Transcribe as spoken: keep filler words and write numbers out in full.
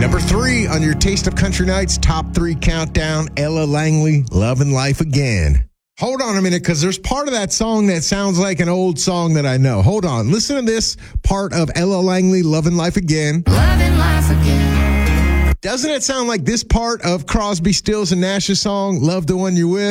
Number three on your Taste of Country Nights top three countdown, Ella Langley, Lovin' Life Again. Hold on a minute, because there's part of that song that sounds like an old song that I know. Hold on. Listen to this part of Ella Langley, Lovin' Life Again. Loving life again. Doesn't it sound like this part of Crosby, Stills, and Nash's song, Love the One You're With?